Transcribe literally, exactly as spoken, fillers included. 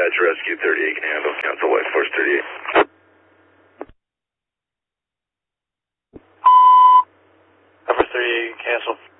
Dispatch Rescue thirty-eight can handle. Cancel White Force thirty-eight. Cover thirty-eight, cancel.